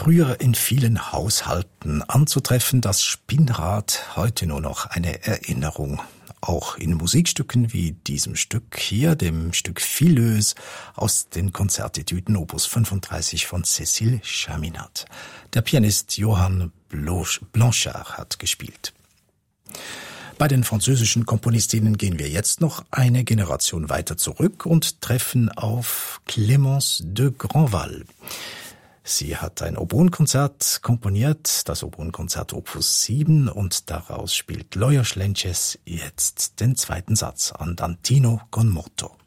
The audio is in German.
Früher in vielen Haushalten anzutreffen, das Spinnrad, heute nur noch eine Erinnerung. Auch in Musikstücken wie diesem Stück hier, dem Stück Fileuse aus den Konzertetüden Opus 35 von Cécile Chaminade. Der Pianist Johann Blanchard hat gespielt. Bei den französischen Komponistinnen gehen wir jetzt noch eine Generation weiter zurück und treffen auf Clémence de Grandval. Sie hat ein Oboenkonzert komponiert, das Oboenkonzert Opus 7, und daraus spielt Lajos Lences jetzt den zweiten Satz Andantino con moto.